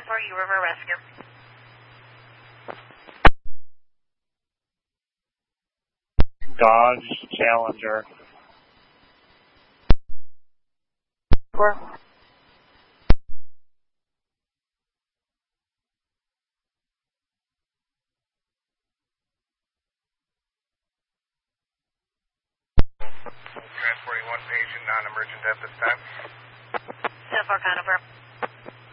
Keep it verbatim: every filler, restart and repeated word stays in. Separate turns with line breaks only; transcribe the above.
for you, River Rescue.
Dodge Challenger.
Four.
Transporting one patient, non-emergent at this time.
ten four, Conifer.